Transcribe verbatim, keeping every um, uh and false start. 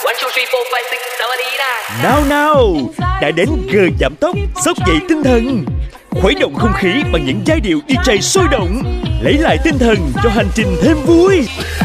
One, two, three, four, five, six, seven, eight, nine. Nào nào, đã đến G giảm tốc, xốc dậy tinh thần. Khuấy động không khí bằng những giai điệu đi jay sôi động, lấy lại tinh thần cho hành trình thêm vui.